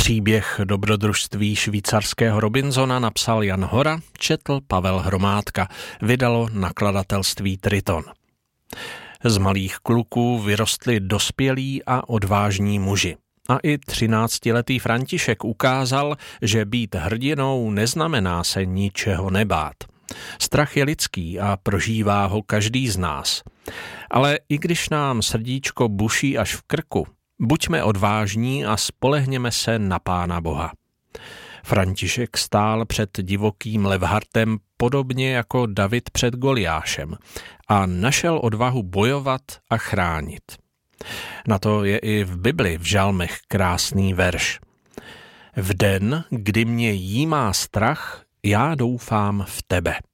Příběh dobrodružství švýcarského Robinsona napsal Jan Hora, četl Pavel Hromádka, vydalo nakladatelství Triton. Z malých kluků vyrostli dospělí a odvážní muži. A i 13letý František ukázal, že být hrdinou neznamená se ničeho nebát. Strach je lidský a prožívá ho každý z nás. Ale i když nám srdíčko buší až v krku, buďme odvážní a spolehněme se na Pána Boha. František stál před divokým Levhartem podobně jako David před Goliášem a našel odvahu bojovat a chránit. Na to je i v Bibli v žalmech krásný verš. V den, kdy mě jímá strach, já doufám v tebe.